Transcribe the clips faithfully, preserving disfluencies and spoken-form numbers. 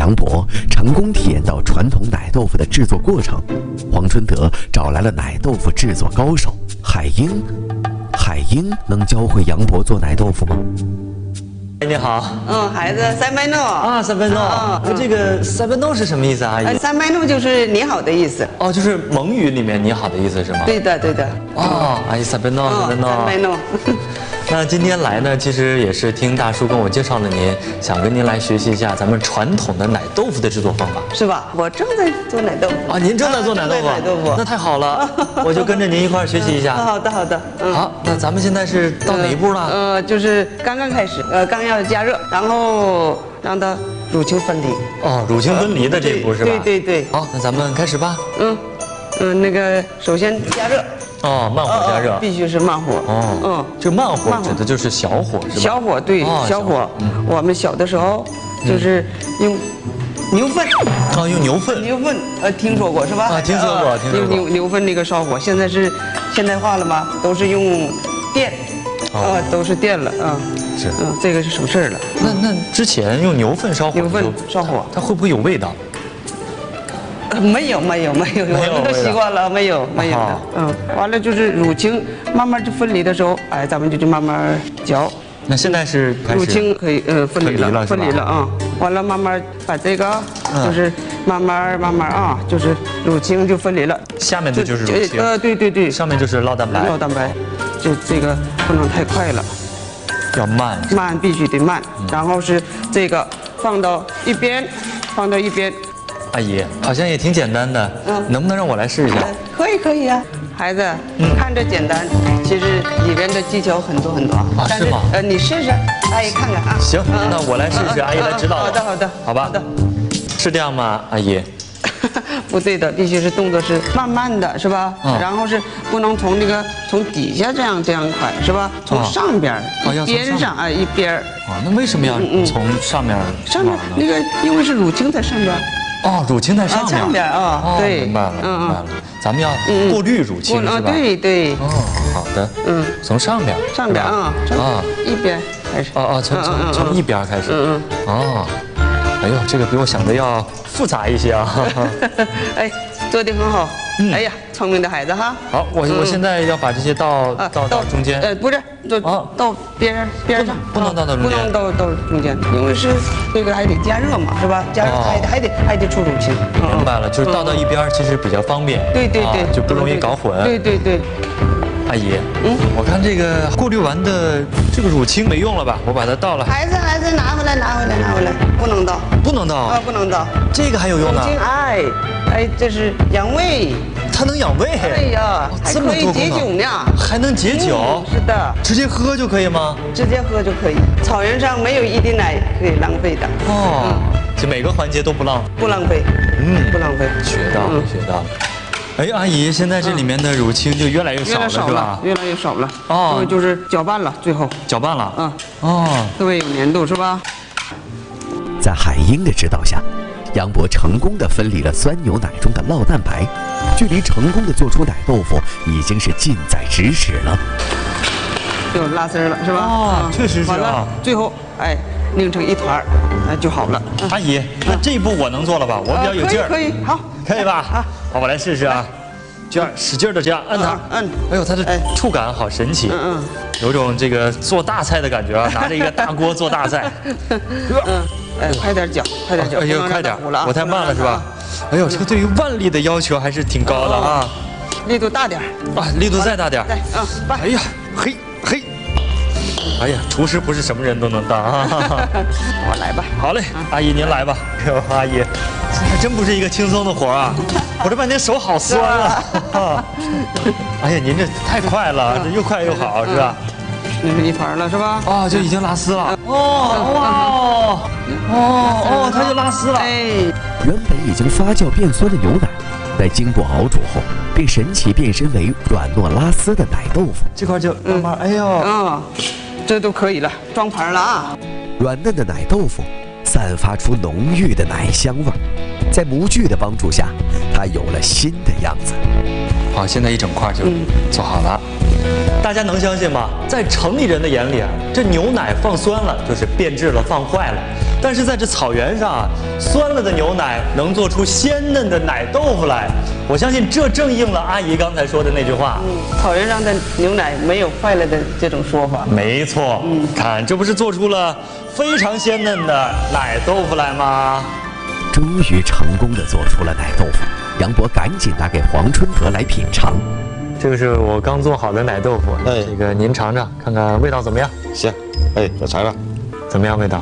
杨博成功体验到传统奶豆腐的制作过程。黄春德找来了奶豆腐制作高手海英，海英能教会杨博做奶豆腐吗？ 哎，你好。 嗯，孩子，三百诺啊，三百诺。啊，这个三百诺是什么意思啊？阿姨？ 三百诺就是你好的意思。 哦，就是蒙语里面你好的意思是吗？ 对的，对的。 哦，阿姨三百诺，三百诺。 三百诺。 那今天来呢，其实也是听大叔跟我介绍了您，想跟您来学习一下咱们传统的奶豆腐的制作方法， 是吧？我正在做奶豆腐啊，您正在做奶豆腐， 奶豆腐， 那太好了，我就跟着您一块儿学习一下。 好的，好的。 嗯，好，那咱们现在是到哪一步了？ 呃，就是刚刚开始，呃，刚要加热，然后让它乳清分离。 哦，乳清分离的这一步是吧？ 对对对。 好，那咱们开始吧。 嗯嗯，那个首先加热。 哦，慢火加热， 必须是慢火。 哦，嗯，这慢火指的就是小火是吧？ 小火，对，小火。我们小的时候就是用牛粪。 哦，用牛粪。 牛粪，呃，听说过是吧？ 啊，听说过，听说过。 用牛牛粪那个烧火，现在是现代化了吗？都是用电，啊，都是电了啊。 是， 嗯，这个是省事儿了。 那那之前用牛粪烧火， 牛粪烧火， 它会不会有味道？ 没有没有没有，我们都习惯了，没有没有的，嗯，完了就是乳清慢慢就分离的时候，哎，咱们就就慢慢搅。 那现在是开始乳清可以呃分离了， 分离了啊，完了慢慢把这个就是慢慢慢慢啊，就是乳清就分离了， 下面的就是乳清， 呃对对对， 上面就是酪蛋白， 酪蛋白，就这个不能太快了， 要慢， 慢必须得慢，然后是这个放到一边，放到一边。 阿姨，好像也挺简单的，嗯，能不能让我来试一下？ 可以，可以啊，孩子，嗯，看着简单，其实里边的技巧很多很多啊，是吗？ 呃，你试试，阿姨看看啊。 行，那我来试试，阿姨来指导我。 好的，好的， 好吧。好的，是这样吗，阿姨？ 不对的，必须是动作是慢慢的，是吧？嗯。然后是不能从那个从底下这样这样快，是吧？从上边一边上啊一边。 啊，那为什么要从上面？ 上面那个因为是乳清在上边。 哦，乳清在上面， 上边啊，对， 明白了，明白了。咱们要过滤乳清是吧？ 对对。 哦，好的，嗯，从上边， 上边啊，啊，一边开始。 哦哦，从从从一边开始。嗯嗯。哦，哎呦，这个比我想的要复杂一些啊。 哎，做得很好。哎呀，聪明的孩子哈。 好，我我现在要把这些倒倒到中间。 呃，不是，到到边边上， 不能倒到中间， 不能倒到中间，因为是这个还得加热嘛，是吧？加热还得还得还得出乳清。 明白了，就是倒到一边其实比较方便。 对对对， 就不容易搞混。 对对对。 阿姨，嗯，我看这个过滤完的这个乳清没用了吧？我把它倒了。 孩子孩子，拿回来拿回来拿回来，不能倒， 不能倒啊，不能倒。 这个还有用呢。 哎哎，这是养胃。 它能养胃？ 哎呀，还可以解酒呢， 还能解酒？ 是的， 直接喝就可以吗？ 直接喝就可以。草原上没有一滴奶可以浪费的。 哦，就每个环节都不浪， 不浪费，嗯，不浪费。 学到了，学到了。哎，阿姨，现在这里面的乳清就越来越少了，是吧？ 越来越少了。哦，就是搅拌了，最后搅拌了。 嗯，哦，特别有粘度，是吧？ 在海英的指导下，杨博成功的分离了酸牛奶中的酪蛋白，距离成功的做出奶豆腐已经是近在咫尺了。 就拉丝了，是吧？ 哦，确实是啊。 最后，哎，拧成一团，哎就好了。 阿姨，那这一步我能做了吧？我比较有劲儿。 可以，好， 可以吧？好，好，我来试试啊。这样使劲的这样摁它， 摁。 哎呦，它的触感好神奇，嗯嗯，有种这个做大菜的感觉啊，拿着一个大锅做大菜。 嗯，哎，快点搅，快点搅， 哎呦，快点，我太慢了是吧？哎呦，这个对于腕力的要求还是挺高的啊。 力度大点啊，力度再大点。 对，嗯， 哎呀，嘿嘿。哎呀，厨师不是什么人都能当啊！ 我来吧。 好嘞，阿姨您来吧。哎呦，阿姨，这还真不是一个轻松的活啊！我这半天手好酸啊！哎呀，您这太快了，这又快又好，是吧？ 拧成一团了，是吧？ 哦，就已经拉丝了。哦，哇哦，哦哦，它就拉丝了。哎， 原本已经发酵变酸的牛奶，在经过熬煮后，便神奇变身为软糯拉丝的奶豆腐。 这块就慢慢，哎呦， 嗯，这都可以了，装盘了啊！ 软嫩的奶豆腐散发出浓郁的奶香味，在模具的帮助下，它有了新的样子。 好，现在一整块就做好了。嗯、大家能相信吗？在城里人的眼里啊，这牛奶放酸了就是变质了、放坏了； 但是在这草原上啊，酸了的牛奶能做出鲜嫩的奶豆腐来。我相信这正应了阿姨刚才说的那句话。 嗯，草原上的牛奶没有坏了的这种说法。 没错，嗯，看这不是做出了非常鲜嫩的奶豆腐来吗？ 终于成功地做出了奶豆腐，杨博赶紧拿给黄春德来品尝。 这个是我刚做好的奶豆腐， 哎， 这个您尝尝，看看味道怎么样？ 行，哎，我尝尝， 怎么样味道？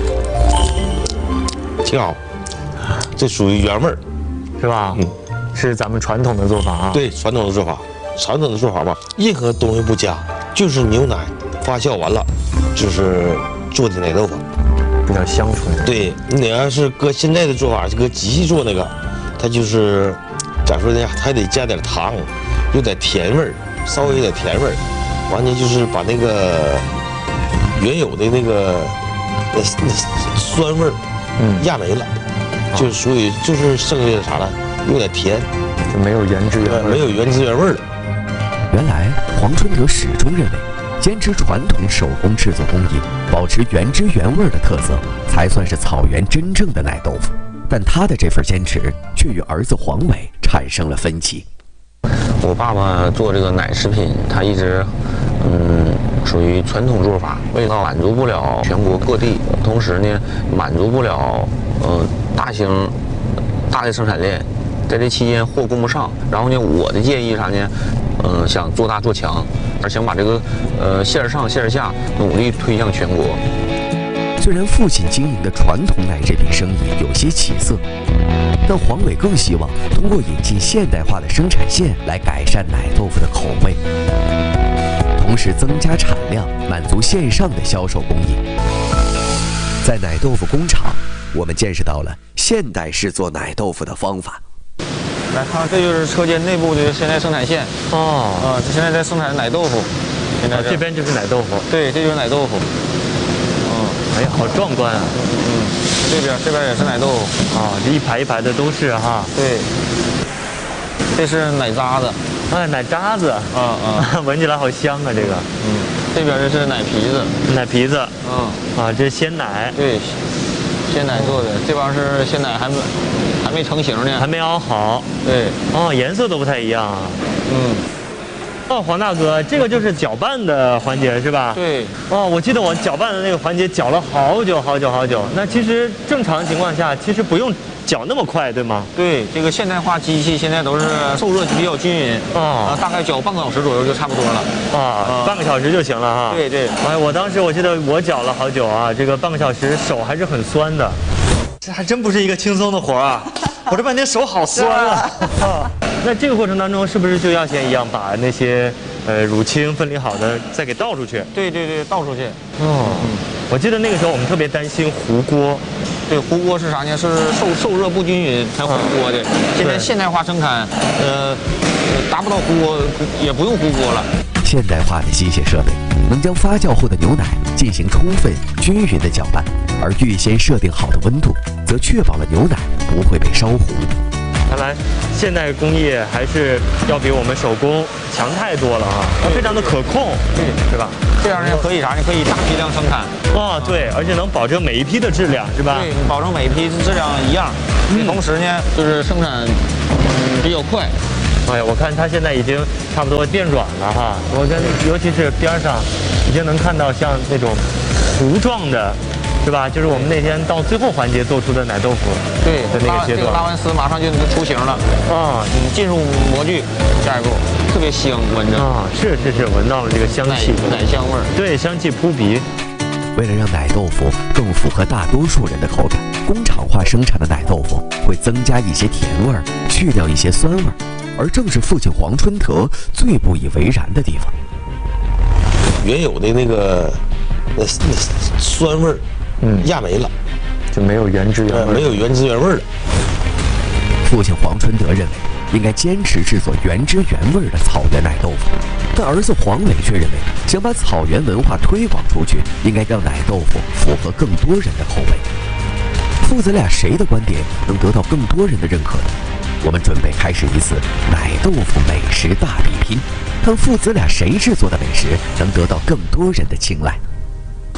挺好，这属于原味儿， 是吧？ 嗯， 是咱们传统的做法啊。 对，传统的做法，传统的做法吧，任何东西不加，就是牛奶发酵完了，就是做的奶豆腐， 比较香醇。 对，你要是搁现在的做法，就搁机器做那个，它就是咋说呢，还得加点糖，有点甜味儿，稍微有点甜味儿，完了就是把那个原有的那个那那酸味儿，嗯，压没了，就是属于就是剩下的啥了，有点甜， 就没有原汁原味， 没有原汁原味了。 原来黄春德始终认为，坚持传统手工制作工艺，保持原汁原味的特色，才算是草原真正的奶豆腐。但他的这份坚持却与儿子黄伟产生了分歧。 我爸爸做这个奶食品，他一直，嗯，属于传统做法，为了满足不了全国各地，同时呢，满足不了，呃，大型大的生产链，在这期间货供不上。然后呢，我的建议啥呢？嗯、呃，想做大做强，而想把这个，呃，线上线下努力推向全国。 虽然父亲经营的传统奶制品生意有些起色，但黄伟更希望通过引进现代化的生产线来改善奶豆腐的口味，同时增加产量，满足线上的销售供应。在奶豆腐工厂，我们见识到了现代式做奶豆腐的方法。 来看，这就是车间内部的现在生产线。 哦， 啊、呃，现在在生产奶豆腐。现在、 哦、这边就是奶豆腐。 对，这就是奶豆腐。 哎呀，好壮观啊！ 嗯，这边这边也是奶豆腐啊，这一排一排的都是哈。 对，这是奶渣子， 哎，奶渣子， 啊啊， 闻起来好香啊，这个。 嗯，这边这是奶皮子， 奶皮子， 嗯， 啊，这是鲜奶。 对，鲜奶做的，这帮是鲜奶还没还没成型呢， 还没熬好。 对， 哦，颜色都不太一样啊。 嗯。 哦，黄大哥，这个就是搅拌的环节是吧？ 对。 哦，我记得我搅拌的那个环节搅了好久好久好久。那其实正常情况下，其实不用搅那么快，对吗？ 对，这个现代化机器现在都是受热比较均匀， 啊、 哦，大概搅半个小时左右就差不多了。 啊，啊半个小时就行了哈。 对对。 哎，我当时我记得我搅了好久啊，这个半个小时手还是很酸的。这还真不是一个轻松的活啊！我这半天手好酸啊。啊那这个过程当中，是不是就要先一样把那些呃乳清分离好的再给倒出去？ 对对对，倒出去。 哦，嗯，我记得那个时候我们特别担心糊锅。 对，糊锅是啥呢？是受受热不均匀才糊锅的。现在现代化生产，呃，达不到糊锅，也不用糊锅了。 现代化的机械设备能将发酵后的牛奶进行充分均匀的搅拌，而预先设定好的温度，则确保了牛奶不会被烧糊。 看来现代工业还是要比我们手工强太多了啊！它非常的可控， 对， 是吧？ 这样呢可以啥呢？可以大批量生产。 哦，对，而且能保证每一批的质量，是吧？ 对，保证每一批质量一样。嗯、同时呢，就是生产嗯比较快。 哎呀，我看它现在已经差不多变软了哈。我跟尤其是边上，已经能看到像那种糊状的。是吧？就是我们那天到最后环节做出的奶豆腐， 对的那个阶段， 这个拉完丝马上就出型了啊！ 嗯，进入模具，下一步特别香，闻着啊，是是是，闻到了这个香气， 奶香味儿， 对，香气扑鼻。 为了让奶豆腐更符合大多数人的口感，工厂化生产的奶豆腐会增加一些甜味儿，去掉一些酸味儿，而正是父亲黄春德最不以为然的地方。 原有的那个那那酸味儿。嗯，压没了， 就没有原汁原味、呃， 没有原汁原味了。 父亲黄春德认为，应该坚持制作原汁原味的草原奶豆腐，但儿子黄伟却认为，想把草原文化推广出去，应该让奶豆腐符合更多人的口味。父子俩谁的观点能得到更多人的认可呢？我们准备开始一次奶豆腐美食大比拼，看父子俩谁制作的美食能得到更多人的青睐。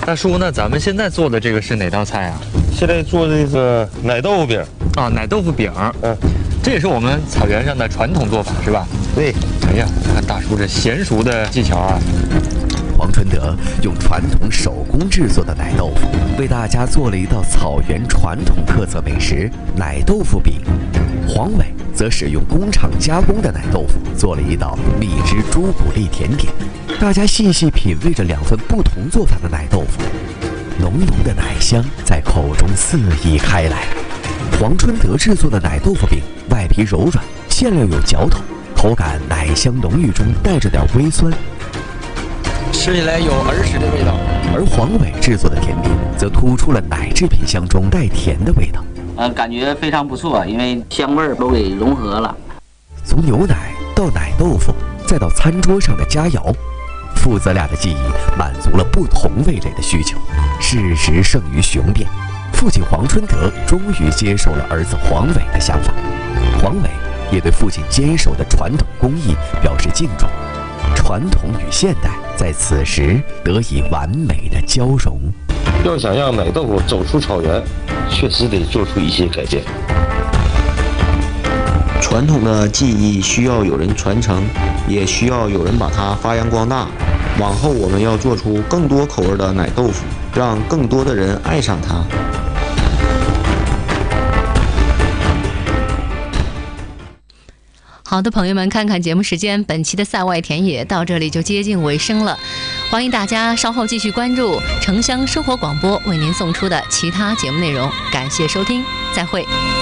大叔，那咱们现在做的这个是哪道菜啊？ 现在做的这个奶豆腐饼。 啊，奶豆腐饼。嗯，这也是我们草原上的传统做法，是吧？ 对。 哎呀，看大叔这娴熟的技巧啊！ 黄春德用传统手工制作的奶豆腐，为大家做了一道草原传统特色美食——奶豆腐饼。黄伟则使用工厂加工的奶豆腐，做了一道蜜汁朱古力甜点。大家细细品味着两份不同做法的奶豆腐，浓浓的奶香在口中四溢开来。黄春德制作的奶豆腐饼，外皮柔软，馅料有嚼头，口感奶香浓郁中带着点微酸， 吃起来有儿时的味道。 而黄伟制作的甜饼则突出了奶制品香中带甜的味道。 呃，感觉非常不错，因为香味儿都给融合了。 从牛奶到奶豆腐，再到餐桌上的佳肴，父子俩的技艺满足了不同味蕾的需求。事实胜于雄辩，父亲黄春德终于接受了儿子黄伟的想法。黄伟也对父亲坚守的传统工艺表示敬重。传统与现代在此时得以完美的交融。 要想让奶豆腐走出草原，确实得做出一些改变。 传统的技艺需要有人传承，也需要有人把它发扬光大。往后我们要做出更多口味的奶豆腐，让更多的人爱上它。 好的，朋友们，看看节目时间，本期的赛外田野到这里就接近尾声了。欢迎大家稍后继续关注城乡生活广播为您送出的其他节目内容。感谢收听，再会。